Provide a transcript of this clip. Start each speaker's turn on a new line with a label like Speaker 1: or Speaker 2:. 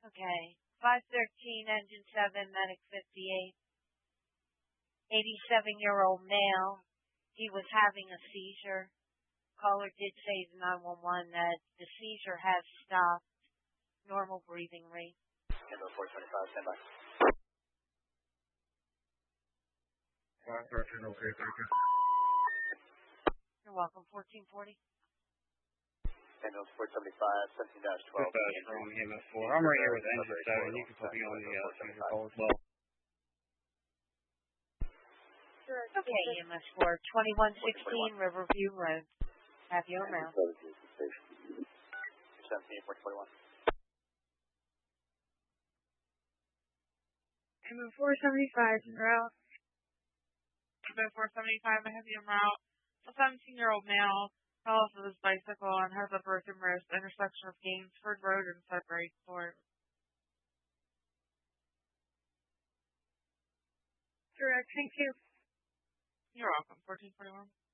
Speaker 1: Okay. 513, engine 7, medic 58. 87-year-old male. He was having a seizure. Caller did say to 911 that the seizure has stopped. Normal breathing rate.
Speaker 2: Handle 425, stand by.
Speaker 3: Okay, thank you.
Speaker 1: You're welcome. 1440.
Speaker 2: Handle 475, 17-12.
Speaker 3: From EMS 4. I'm right here with engine 7. You can put me on the seizure call as well.
Speaker 1: Okay, EMS 4, 2116 Riverview Road. Have your mount.
Speaker 2: 17, 421.
Speaker 4: I'm 475 en route. I'm 475, I have you en route. A 17-year-old male fell off of his bicycle and has a broken wrist, intersection of Gainsford Road and Sudbury Court. Direct, thank you. You're welcome. 1441.